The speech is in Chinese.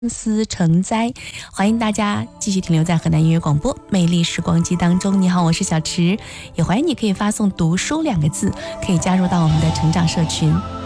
思成灾，欢迎大家继续停留在河南音乐广播魅力时光机当中。你好，我是小池，也欢迎你可以发送读书2个字，可以加入到我们的成长社群。